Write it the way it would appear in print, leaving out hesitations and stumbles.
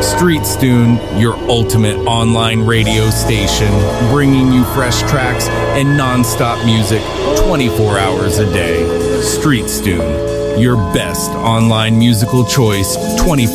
StreetStune, your ultimate online radio station, bringing you fresh tracks and non-stop music 24 hours a day. StreetStune, your best online musical choice 24